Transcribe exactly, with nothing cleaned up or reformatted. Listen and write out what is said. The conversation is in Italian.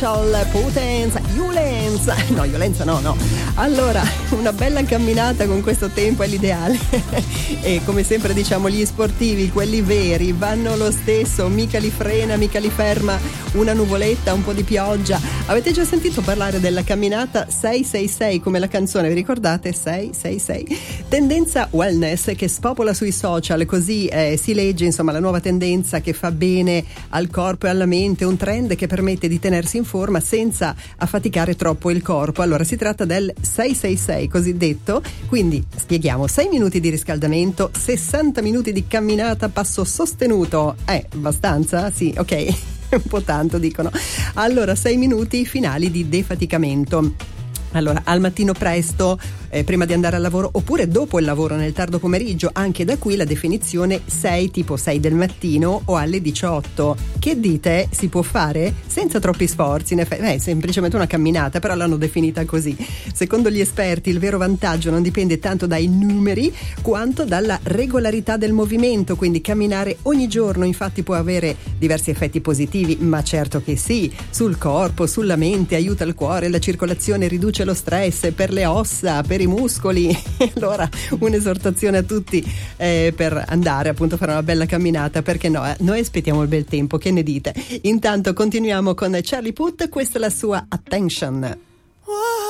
Potenza, violenza, no, violenza no, no. Allora, una bella camminata con questo tempo è l'ideale. E come sempre diciamo, gli sportivi, quelli veri, vanno lo stesso, mica li frena, mica li ferma una nuvoletta, un po' di pioggia. Avete già sentito parlare della camminata sei sei sei, come la canzone, vi ricordate? sei sei sei. Tendenza wellness che spopola sui social, così eh, si legge, insomma, la nuova tendenza che fa bene al corpo e alla mente, un trend che permette di tenersi in forma senza affaticare troppo il corpo. Allora si tratta del sei sei sei cosiddetto, quindi spieghiamo: sei minuti di riscaldamento, sessanta minuti di camminata a passo sostenuto. Eh, abbastanza? Sì, ok, un po' tanto dicono. Allora, sei minuti finali di defaticamento. Allora, al mattino presto, eh, prima di andare al lavoro, oppure dopo il lavoro nel tardo pomeriggio, anche da qui la definizione sei, tipo sei del mattino o alle diciotto. Che dite? Si può fare? Senza troppi sforzi, in effetti, è semplicemente una camminata, però l'hanno definita così. Secondo gli esperti il vero vantaggio non dipende tanto dai numeri quanto dalla regolarità del movimento, quindi camminare ogni giorno infatti può avere diversi effetti positivi, ma certo che sì, sul corpo, sulla mente, aiuta il cuore, la circolazione, riduce lo stress, per le ossa, per i muscoli. Allora un'esortazione a tutti eh, per andare appunto a fare una bella camminata, perché no, eh? Noi aspettiamo il bel tempo, che ne dite? Intanto continuiamo con Charlie Puth, questa è la sua Attention.